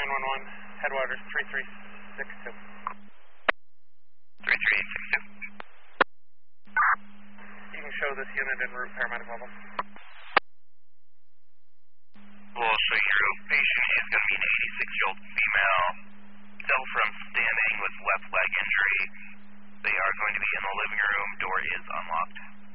911, headwaters 3362. 3362. You can show this unit en route, paramedic level. Well, so your patient is going to be an 86-year-old female, fell from standing with left leg injury. They are going to be in the living room, door is unlocked.